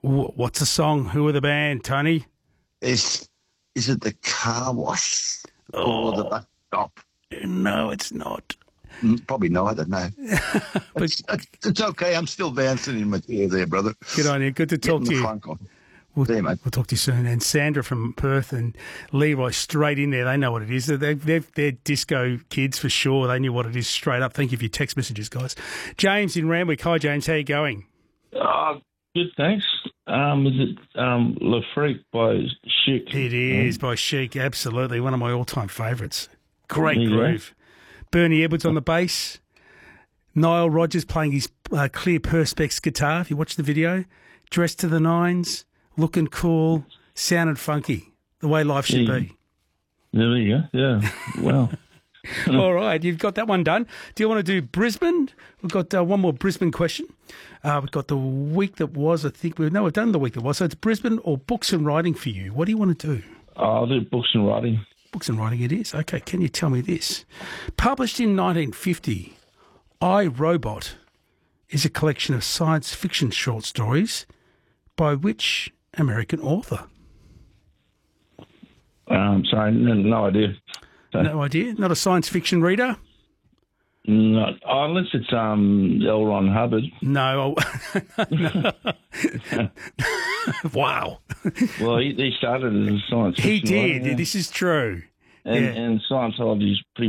What's the song? Who are the band, Tony? Is it the car wash or the bus stop? No, it's not. Probably neither, no. But It's okay. I'm still bouncing in my chair there, brother. good on you. Good to talk to Getting the you. funk on. We'll, There, mate. we'll talk to you soon. And Sandra from Perth and Leroy straight in there. They know what it is. They're disco kids for sure. They knew what it is straight up. Thank you for your text messages, guys. James in Randwick. Hi, James. How you going? Good, thanks. Is it Le Freak by Chic? It is by Chic. Absolutely. One of my all-time favourites. Great Yeah. groove. Bernie Edwards on the bass. Nile Rodgers playing his clear Perspex guitar. If you watch the video, dressed to the nines, looking cool, sounded funky, the way life should be. There you go. Yeah. Wow. All right, you've got that one done. Do you want to do Brisbane? We've got one more Brisbane question. We've got the week that was. I think we've done the week that was. So it's Brisbane or books and writing for you. What do you want to do? I'll do books and writing. Books and writing it is. Okay, can you tell me this? Published in 1950, I, Robot is a collection of science fiction short stories by which American author? Sorry, no idea. No idea? Not a science fiction reader? No, unless it's L. Ron Hubbard. No. Wow. Well, he started as a science fiction He did. writer, yeah. This is true. And Scientology is pretty